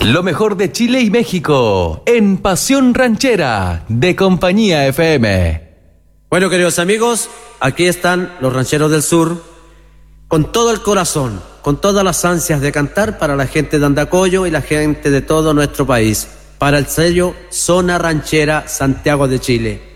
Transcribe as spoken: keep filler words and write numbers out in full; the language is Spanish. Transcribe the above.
Lo mejor de Chile y México en Pasión Ranchera de Compañía F M. Bueno, queridos amigos, aquí están los rancheros del sur con todo el corazón, con todas las ansias de cantar para la gente de Andacollo y la gente de todo nuestro país, para el sello Zona Ranchera Santiago de Chile.